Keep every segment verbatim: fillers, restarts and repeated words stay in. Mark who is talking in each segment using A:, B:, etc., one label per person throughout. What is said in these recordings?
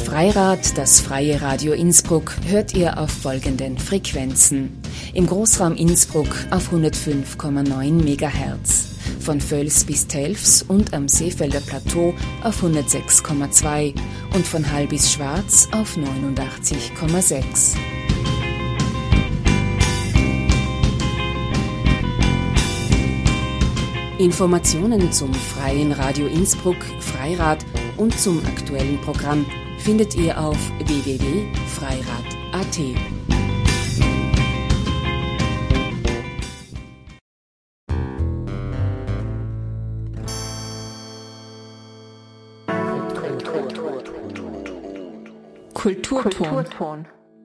A: Freirad, das freie Radio Innsbruck, hört ihr auf folgenden Frequenzen. Im Großraum Innsbruck auf hundertfünf Komma neun Megahertz, von Völs bis Telfs und am Seefelder Plateau auf hundertsechs Komma zwei und von Hall bis Schwarz auf neunundachtzig Komma sechs. Informationen zum Freien Radio Innsbruck, Freirad und zum aktuellen Programm findet ihr auf w w w punkt freirad punkt a t.
B: Kulturton. Kulturton.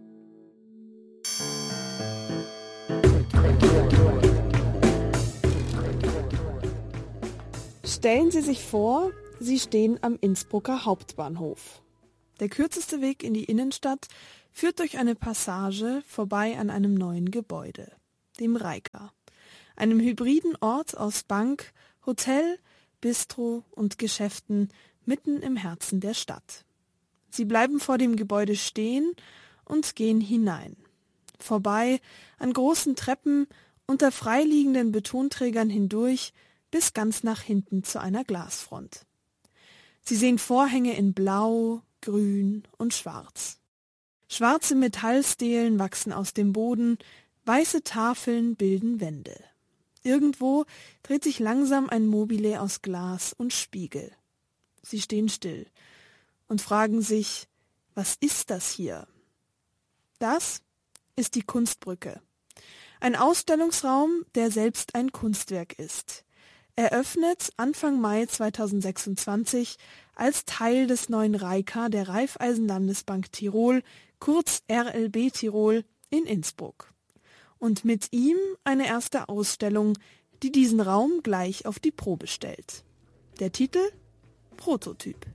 C: Stellen Sie sich vor, Sie stehen am Innsbrucker Hauptbahnhof. Der kürzeste Weg in die Innenstadt führt durch eine Passage vorbei an einem neuen Gebäude, dem Reika, einem hybriden Ort aus Bank, Hotel, Bistro und Geschäften mitten im Herzen der Stadt. Sie bleiben vor dem Gebäude stehen und gehen hinein, vorbei an großen Treppen, unter freiliegenden Betonträgern hindurch, bis ganz nach hinten zu einer Glasfront. Sie sehen Vorhänge in Blau, Grün und Schwarz. Schwarze Metallstelen wachsen aus dem Boden, weiße Tafeln bilden Wände. Irgendwo dreht sich langsam ein Mobile aus Glas und Spiegel. Sie stehen still und fragen sich, was ist das hier? Das ist die Kunstbrücke. Ein Ausstellungsraum, der selbst ein Kunstwerk ist. Eröffnet Anfang Mai zweitausendsechsundzwanzig als Teil des neuen Reika der Raiffeisen-Landesbank Tirol, kurz R L B Tirol, in Innsbruck. Und mit ihm eine erste Ausstellung, die diesen Raum gleich auf die Probe stellt. Der Titel? Prototyp.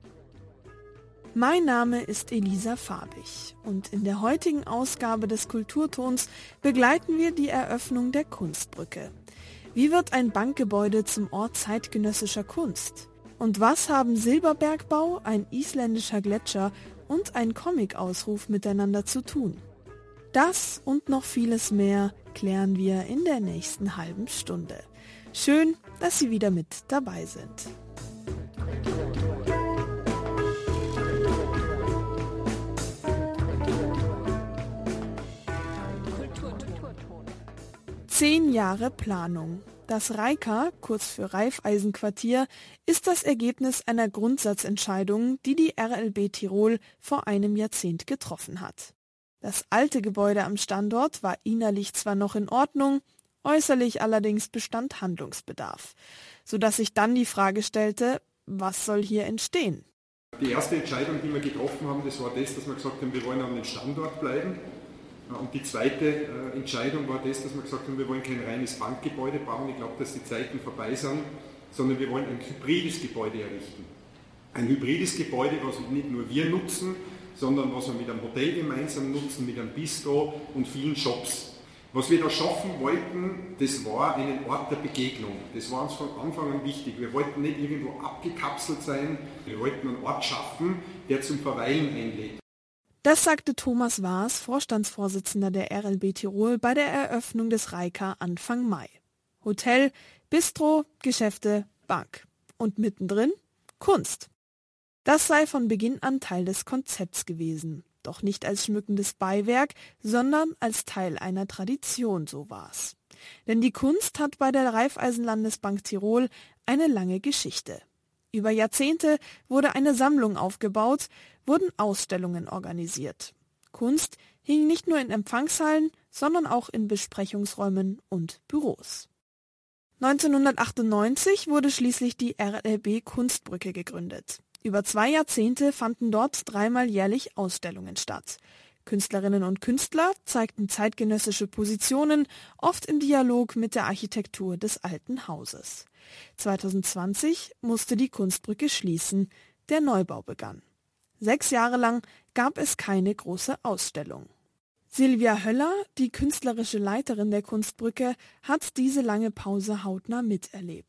C: Mein Name ist Elisa Fabich und in der heutigen Ausgabe des Kulturtons begleiten wir die Eröffnung der Kunstbrücke. Wie wird ein Bankgebäude zum Ort zeitgenössischer Kunst? Und was haben Silberbergbau, ein isländischer Gletscher und ein Comic-Ausruf miteinander zu tun? Das und noch vieles mehr klären wir in der nächsten halben Stunde. Schön, dass Sie wieder mit dabei sind. Zehn Jahre Planung. Das Reika, kurz für Raiffeisenquartier, ist das Ergebnis einer Grundsatzentscheidung, die die R L B Tirol vor einem Jahrzehnt getroffen hat. Das alte Gebäude am Standort war innerlich zwar noch in Ordnung, äußerlich allerdings bestand Handlungsbedarf, sodass sich dann die Frage stellte, was soll hier entstehen?
D: Die erste Entscheidung, die wir getroffen haben, das war das, dass wir gesagt haben, wir wollen an dem Standort bleiben. Und die zweite äh, Entscheidung war das, dass wir gesagt haben, wir wollen kein reines Bankgebäude bauen, ich glaube, dass die Zeiten vorbei sind, sondern wir wollen ein hybrides Gebäude errichten. Ein hybrides Gebäude, was nicht nur wir nutzen, sondern was wir mit einem Hotel gemeinsam nutzen, mit einem Bistro und vielen Shops. Was wir da schaffen wollten, das war einen Ort der Begegnung. Das war uns von Anfang an wichtig. Wir wollten nicht irgendwo abgekapselt sein, wir wollten einen Ort schaffen, der zum Verweilen einlädt.
C: Das sagte Thomas Waas, Vorstandsvorsitzender der R L B Tirol, bei der Eröffnung des Reika Anfang Mai. Hotel, Bistro, Geschäfte, Bank. Und mittendrin Kunst. Das sei von Beginn an Teil des Konzepts gewesen. Doch nicht als schmückendes Beiwerk, sondern als Teil einer Tradition, so war's. Denn die Kunst hat bei der Raiffeisen-Landesbank Tirol eine lange Geschichte. Über Jahrzehnte wurde eine Sammlung aufgebaut, wurden Ausstellungen organisiert. Kunst hing nicht nur in Empfangshallen, sondern auch in Besprechungsräumen und Büros. neunzehnhundertachtundneunzig wurde schließlich die R L B Kunstbrücke gegründet. Über zwei Jahrzehnte fanden dort dreimal jährlich Ausstellungen statt. Künstlerinnen und Künstler zeigten zeitgenössische Positionen, oft im Dialog mit der Architektur des alten Hauses. zweitausendzwanzig musste die Kunstbrücke schließen, der Neubau begann. Sechs Jahre lang gab es keine große Ausstellung. Silvia Höller, die künstlerische Leiterin der Kunstbrücke, hat diese lange Pause hautnah miterlebt.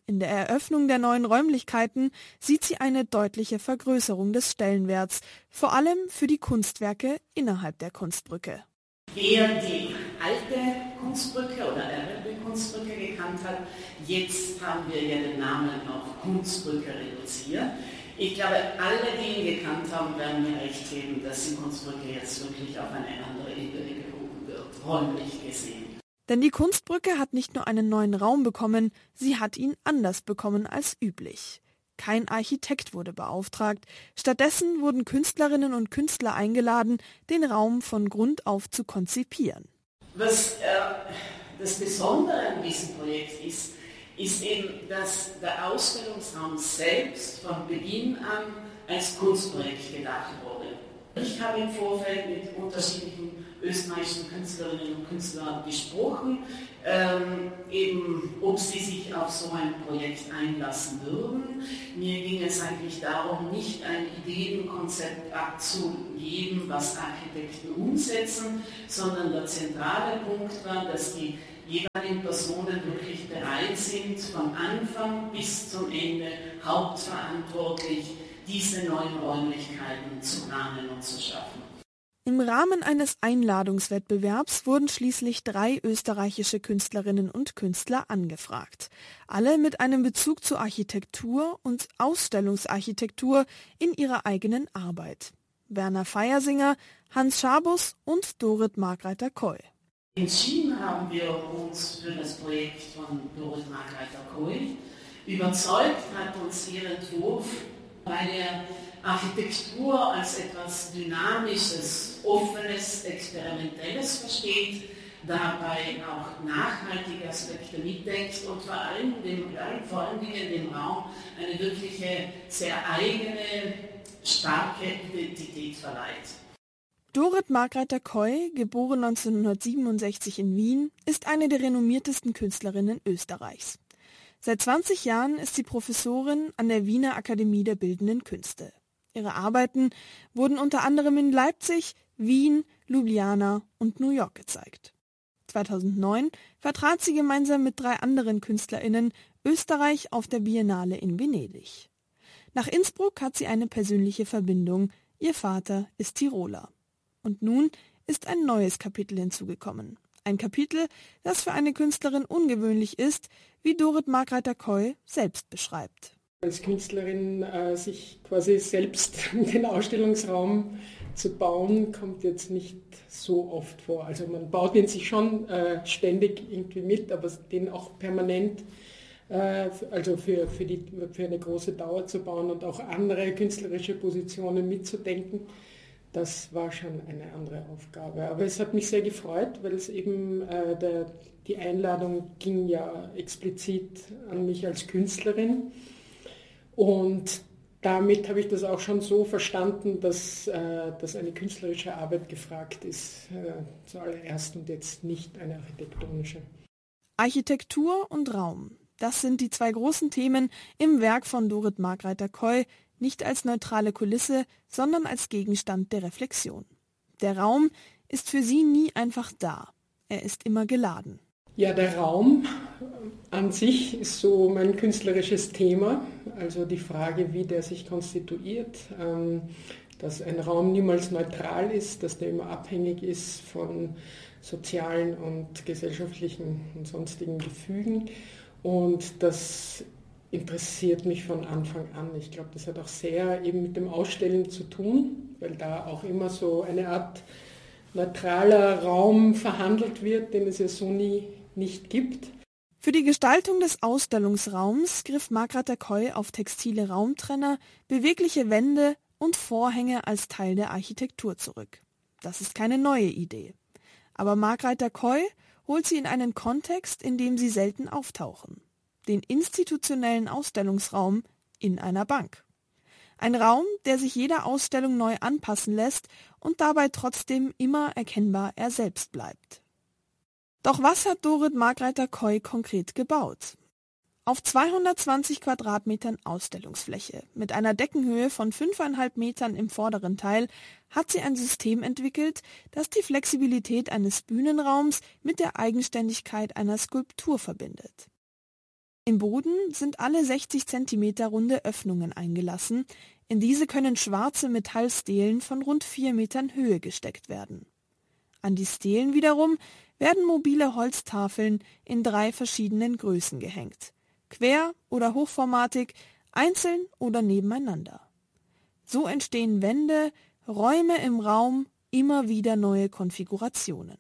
C: In der Eröffnung der neuen Räumlichkeiten sieht sie eine deutliche Vergrößerung des Stellenwerts, vor allem für die Kunstwerke innerhalb der Kunstbrücke.
E: Wer die alte Kunstbrücke oder R W B-Kunstbrücke gekannt hat, jetzt haben wir ja den Namen auf Kunstbrücke reduziert. Ich glaube, alle, die ihn gekannt haben, werden mir recht geben, dass die Kunstbrücke jetzt wirklich auf eine andere Ebene gehoben wird, räumlich gesehen.
C: Denn die Kunstbrücke hat nicht nur einen neuen Raum bekommen, sie hat ihn anders bekommen als üblich. Kein Architekt wurde beauftragt, stattdessen wurden Künstlerinnen und Künstler eingeladen, den Raum von Grund auf zu konzipieren.
E: Was äh, das Besondere an diesem Projekt ist, ist eben, dass der Ausstellungsraum selbst von Beginn an als Kunstprojekt gedacht wurde. Ich habe im Vorfeld mit unterschiedlichen österreichischen Künstlerinnen und Künstlern gesprochen, ähm, eben ob sie sich auf so ein Projekt einlassen würden. Mir ging es eigentlich darum, nicht ein Ideenkonzept abzugeben, was Architekten umsetzen, sondern der zentrale Punkt war, dass die jeweiligen Personen wirklich bereit sind, von Anfang bis zum Ende hauptverantwortlich diese neuen Räumlichkeiten zu planen und zu schaffen.
C: Im Rahmen eines Einladungswettbewerbs wurden schließlich drei österreichische Künstlerinnen und Künstler angefragt. Alle mit einem Bezug zur Architektur und Ausstellungsarchitektur in ihrer eigenen Arbeit. Werner Feiersinger, Hans Schabus und Dorit Margreiter-Koy.
E: Entschieden haben wir uns für das Projekt von Dorit Margreiter-Koy. Überzeugt hat uns ihr Entwurf, weil er Architektur als etwas Dynamisches, Offenes, Experimentelles versteht, dabei auch nachhaltige Aspekte mitdenkt und vor allem, dem, vor allen Dingen dem Raum eine wirkliche, sehr eigene, starke Identität verleiht.
C: Dorit Margreiter-Koy, geboren neunzehnhundertsiebenundsechzig in Wien, ist eine der renommiertesten Künstlerinnen Österreichs. Seit zwanzig Jahren ist sie Professorin an der Wiener Akademie der Bildenden Künste. Ihre Arbeiten wurden unter anderem in Leipzig, Wien, Ljubljana und New York gezeigt. zweitausendneun vertrat sie gemeinsam mit drei anderen KünstlerInnen Österreich auf der Biennale in Venedig. Nach Innsbruck hat sie eine persönliche Verbindung. Ihr Vater ist Tiroler. Und nun ist ein neues Kapitel hinzugekommen. Ein Kapitel, das für eine Künstlerin ungewöhnlich ist, wie Dorit Margreiter-Koy selbst beschreibt.
F: Als Künstlerin äh, sich quasi selbst den Ausstellungsraum zu bauen, kommt jetzt nicht so oft vor. Also man baut ihn sich schon äh, ständig irgendwie mit, aber den auch permanent, äh, also für, für, die, für eine große Dauer zu bauen und auch andere künstlerische Positionen mitzudenken, das war schon eine andere Aufgabe. Aber es hat mich sehr gefreut, weil es eben, äh, der, die Einladung ging ja explizit an mich als Künstlerin. Und damit habe ich das auch schon so verstanden, dass, äh, dass eine künstlerische Arbeit gefragt ist, äh, zuallererst und jetzt nicht eine architektonische.
C: Architektur und Raum, das sind die zwei großen Themen im Werk von Dorit Margreiter-Koy, nicht als neutrale Kulisse, sondern als Gegenstand der Reflexion. Der Raum ist für sie nie einfach da, er ist immer geladen.
F: Ja, der Raum an sich ist so mein künstlerisches Thema, also die Frage, wie der sich konstituiert, ähm, dass ein Raum niemals neutral ist, dass der immer abhängig ist von sozialen und gesellschaftlichen und sonstigen Gefügen, und das interessiert mich von Anfang an. Ich glaube, das hat auch sehr eben mit dem Ausstellen zu tun, weil da auch immer so eine Art neutraler Raum verhandelt wird, den es ja so nie nicht gibt.
C: Für die Gestaltung des Ausstellungsraums griff Margreiter-Koy auf textile Raumtrenner, bewegliche Wände und Vorhänge als Teil der Architektur zurück. Das ist keine neue Idee. Aber Margreiter-Koy holt sie in einen Kontext, in dem sie selten auftauchen. Den institutionellen Ausstellungsraum in einer Bank. Ein Raum, der sich jeder Ausstellung neu anpassen lässt und dabei trotzdem immer erkennbar er selbst bleibt. Doch was hat Dorit Margreiter-Koy konkret gebaut? Auf zweihundertzwanzig Quadratmetern Ausstellungsfläche mit einer Deckenhöhe von fünfeinhalb Metern im vorderen Teil hat sie ein System entwickelt, das die Flexibilität eines Bühnenraums mit der Eigenständigkeit einer Skulptur verbindet. Im Boden sind alle sechzig Zentimeter runde Öffnungen eingelassen. In diese können schwarze Metallstelen von rund vier Metern Höhe gesteckt werden. An die Stelen wiederum werden mobile Holztafeln in drei verschiedenen Größen gehängt. Quer- oder hochformatig, einzeln oder nebeneinander. So entstehen Wände, Räume im Raum, immer wieder neue Konfigurationen.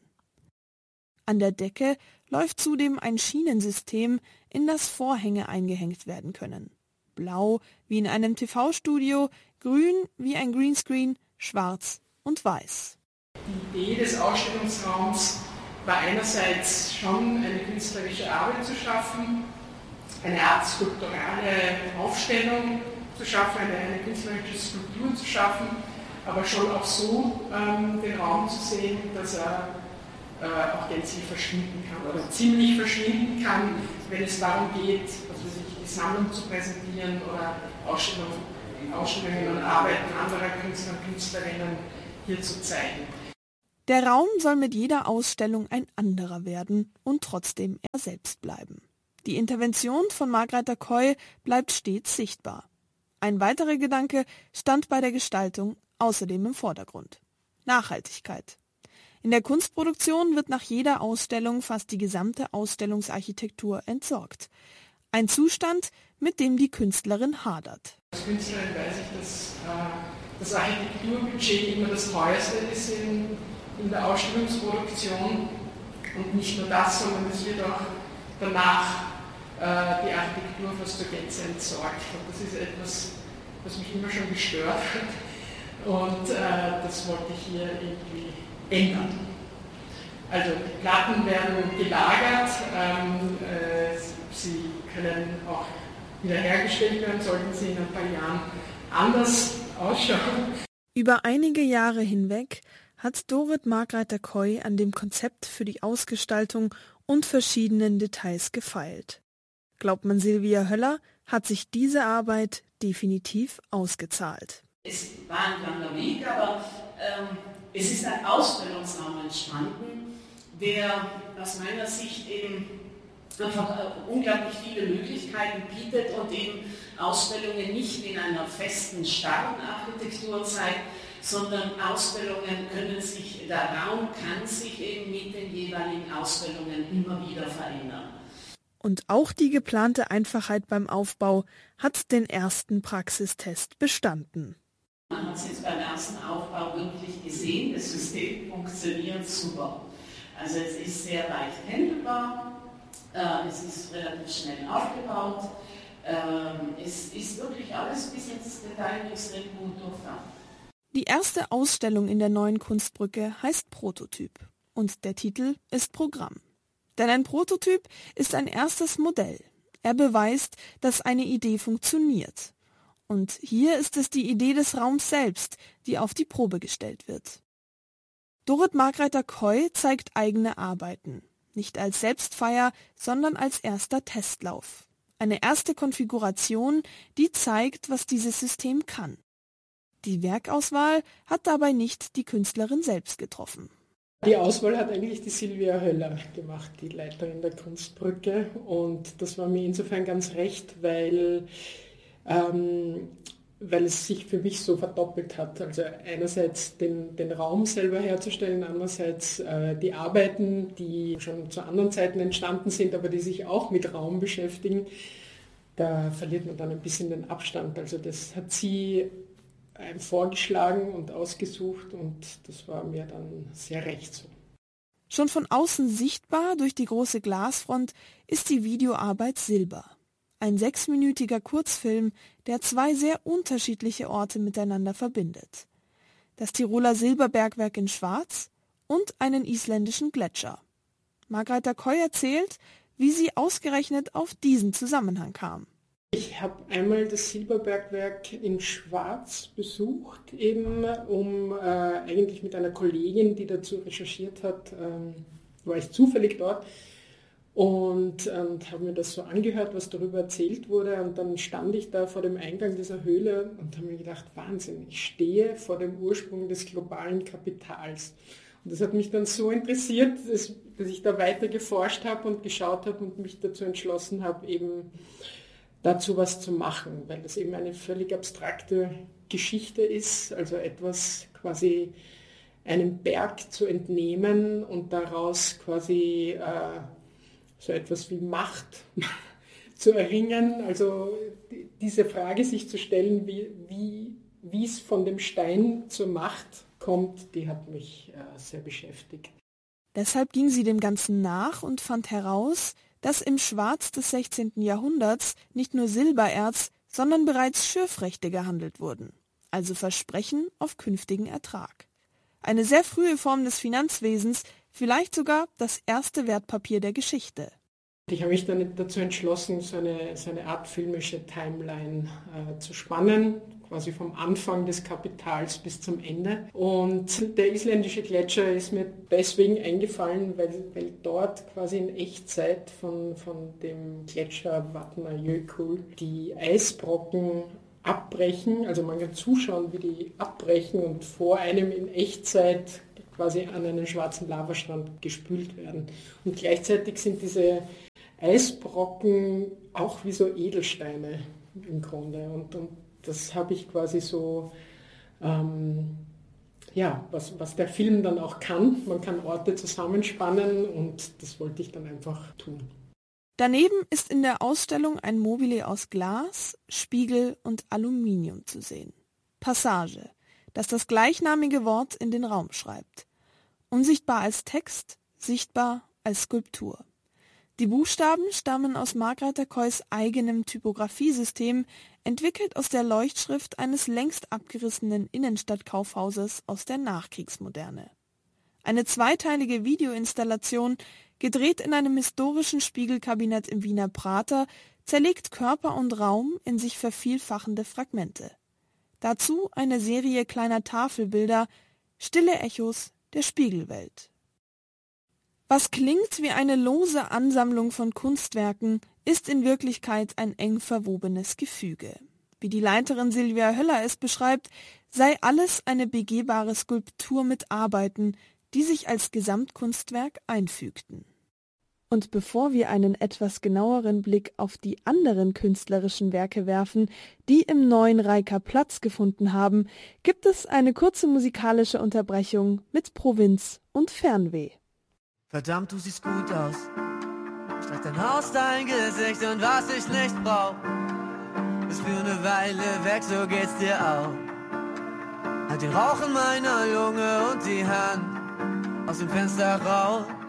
C: An der Decke läuft zudem ein Schienensystem, in das Vorhänge eingehängt werden können. Blau wie in einem T V-Studio, grün wie ein Greenscreen, schwarz und weiß.
F: Die Idee des Ausstellungsraums war einerseits schon eine künstlerische Arbeit zu schaffen, eine Art skulpturale Aufstellung zu schaffen, eine, eine künstlerische Skulptur zu schaffen, aber schon auch so ähm, den Raum zu sehen, dass er äh, auch gänzlich verschwinden kann oder ziemlich verschwinden kann, wenn es darum geht, also sich die Sammlung zu präsentieren oder Ausstellungen, Ausstellungen und Arbeiten anderer Künstler und Künstlerinnen hier zu zeigen.
C: Der Raum soll mit jeder Ausstellung ein anderer werden und trotzdem er selbst bleiben. Die Intervention von Margreter Koy bleibt stets sichtbar. Ein weiterer Gedanke stand bei der Gestaltung außerdem im Vordergrund: Nachhaltigkeit. In der Kunstproduktion wird nach jeder Ausstellung fast die gesamte Ausstellungsarchitektur entsorgt. Ein Zustand, mit dem die Künstlerin hadert.
F: Als Künstlerin weiß ich, dass äh, das Architekturbudget immer das teuerste ist in, in der Ausstellungsproduktion. Und nicht nur das, sondern es wird auch danach äh, die Architektur fast zur Gänze entsorgt. Und das ist etwas, was mich immer schon gestört hat. Und äh, das wollte ich hier irgendwie ändern. Also die Platten werden gelagert, ähm, äh, sie können auch wiederhergestellt werden, sollten sie in ein paar Jahren anders ausschauen.
C: Über einige Jahre hinweg hat Dorit Margreter Koy an dem Konzept für die Ausgestaltung und verschiedenen Details gefeilt. Glaubt man Silvia Höller, hat sich diese Arbeit definitiv ausgezahlt.
E: Es war ein langer Weg, aber ähm, es ist ein Ausstellungsraum entstanden, der aus meiner Sicht eben einfach äh, unglaublich viele Möglichkeiten bietet und eben Ausstellungen nicht in einer festen, starren Architektur zeigt, sondern Ausstellungen können sich, der Raum kann sich eben mit den jeweiligen Ausstellungen immer wieder verändern.
C: Und auch die geplante Einfachheit beim Aufbau hat den ersten Praxistest bestanden.
E: Man hat es jetzt beim ersten Aufbau wirklich gesehen, das System funktioniert super. Also es ist sehr leicht handelbar, äh, es ist relativ schnell aufgebaut, äh, es ist wirklich alles bis ins Detail extrem gut durchdacht.
C: Die erste Ausstellung in der neuen Kunstbrücke heißt Prototyp und der Titel ist Programm. Denn ein Prototyp ist ein erstes Modell. Er beweist, dass eine Idee funktioniert. Und hier ist es die Idee des Raums selbst, die auf die Probe gestellt wird. Dorit Margreter Koy zeigt eigene Arbeiten, nicht als Selbstfeier, sondern als erster Testlauf. Eine erste Konfiguration, die zeigt, was dieses System kann. Die Werkauswahl hat dabei nicht die Künstlerin selbst getroffen.
F: Die Auswahl hat eigentlich die Silvia Höller gemacht, die Leiterin der Kunstbrücke. Und das war mir insofern ganz recht, weil, ähm, weil es sich für mich so verdoppelt hat. Also einerseits den, den Raum selber herzustellen, andererseits äh, die Arbeiten, die schon zu anderen Zeiten entstanden sind, aber die sich auch mit Raum beschäftigen. Da verliert man dann ein bisschen den Abstand. Also das hat sie vorgeschlagen und ausgesucht und das war mir dann sehr recht so.
C: Schon von außen sichtbar durch die große Glasfront ist die Videoarbeit Silber. Ein sechsminütiger Kurzfilm, der zwei sehr unterschiedliche Orte miteinander verbindet. Das Tiroler Silberbergwerk in Schwarz und einen isländischen Gletscher. Margreter Koy erzählt, wie sie ausgerechnet auf diesen Zusammenhang kam.
F: Ich habe einmal das Silberbergwerk in Schwarz besucht, eben um äh, eigentlich mit einer Kollegin, die dazu recherchiert hat, ähm, war ich zufällig dort und, und habe mir das so angehört, was darüber erzählt wurde und dann stand ich da vor dem Eingang dieser Höhle und habe mir gedacht, Wahnsinn, ich stehe vor dem Ursprung des globalen Kapitals. Das hat mich dann so interessiert, dass, dass ich da weiter geforscht habe und geschaut habe und mich dazu entschlossen habe, eben dazu was zu machen, weil das eben eine völlig abstrakte Geschichte ist, also etwas quasi einem Berg zu entnehmen und daraus quasi äh, so etwas wie Macht zu erringen, also die, diese Frage sich zu stellen, wie, wie, wie es von dem Stein zur Macht kommt, die hat mich äh, sehr beschäftigt.
C: Deshalb ging sie dem Ganzen nach und fand heraus, dass im Schwarz des sechzehnten Jahrhunderts nicht nur Silbererz, sondern bereits Schürfrechte gehandelt wurden, also Versprechen auf künftigen Ertrag. Eine sehr frühe Form des Finanzwesens, vielleicht sogar das erste Wertpapier der Geschichte.
F: Ich habe mich dann dazu entschlossen, so eine, so eine Art filmische Timeline äh, zu spannen, quasi vom Anfang des Kapitals bis zum Ende. Und der isländische Gletscher ist mir deswegen eingefallen, weil, weil dort quasi in Echtzeit von, von dem Gletscher Vatnajökull die Eisbrocken abbrechen, also man kann zuschauen, wie die abbrechen und vor einem in Echtzeit quasi an einen schwarzen Lavastrand gespült werden. Und gleichzeitig sind diese Eisbrocken auch wie so Edelsteine im Grunde. Und, und das habe ich quasi so, ähm, ja, was, was der Film dann auch kann. Man kann Orte zusammenspannen und das wollte ich dann einfach tun.
C: Daneben ist in der Ausstellung ein Mobile aus Glas, Spiegel und Aluminium zu sehen. Passage, das das gleichnamige Wort in den Raum schreibt. Unsichtbar als Text, sichtbar als Skulptur. Die Buchstaben stammen aus Margrethe Koys eigenem Typografiesystem, entwickelt aus der Leuchtschrift eines längst abgerissenen Innenstadtkaufhauses aus der Nachkriegsmoderne. Eine zweiteilige Videoinstallation, gedreht in einem historischen Spiegelkabinett im Wiener Prater, zerlegt Körper und Raum in sich vervielfachende Fragmente. Dazu eine Serie kleiner Tafelbilder, stille Echos der Spiegelwelt. Was klingt wie eine lose Ansammlung von Kunstwerken, ist in Wirklichkeit ein eng verwobenes Gefüge. Wie die Leiterin Silvia Höller es beschreibt, sei alles eine begehbare Skulptur mit Arbeiten, die sich als Gesamtkunstwerk einfügten. Und bevor wir einen etwas genaueren Blick auf die anderen künstlerischen Werke werfen, die im neuen Reiker Platz gefunden haben, gibt es eine kurze musikalische Unterbrechung mit Provinz und Fernweh.
G: Verdammt, du siehst gut aus. Streich dein Haus, dein Gesicht und was ich nicht brauch, ist für eine Weile weg, so geht's dir auch. Halt den Rauch in meiner Lunge und die Hand aus dem Fenster raus.